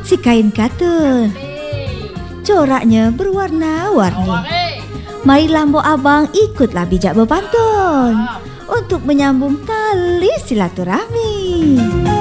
si kain katun. Coraknya berwarna-warni. Marilah Mbok Abang ikutlah bijak berpantun untuk menyambung tali silaturahmi.